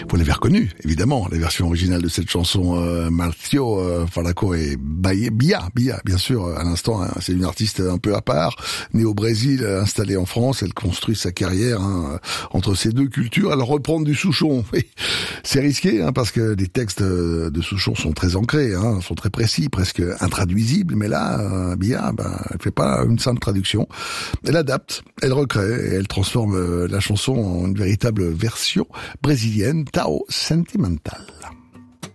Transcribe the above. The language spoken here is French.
Vous l'avez reconnu, évidemment, la version originale de cette chanson, Marcio Falaco et Bia, bien sûr, à l'instant, hein, c'est une artiste un peu à part, née au Brésil, installée en France, elle construit sa carrière entre ces deux cultures. Alors reprendre du Souchon, c'est risqué, parce que les textes de Souchon sont très ancrés, sont très précis, presque intraduisibles, mais là, Bia, elle fait pas une simple traduction, elle adapte, elle recrée, et elle transforme la chanson en une véritable version brésilienne, Tao Sentimental.